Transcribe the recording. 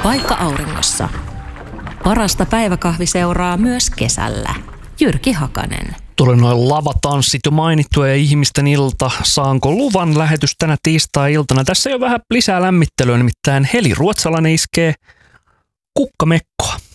Paikka auringossa. Parasta päiväkahviseuraa myös kesällä. Jyrki Hakanen. Tuli noin lavatanssit jo mainittua ja ihmisten ilta. Saanko luvan lähetys tänä tiistai-iltana? Tässä ei ole vähän lisää lämmittelyä, nimittäin Heli Ruotsalainen iskee kukkamekkoa.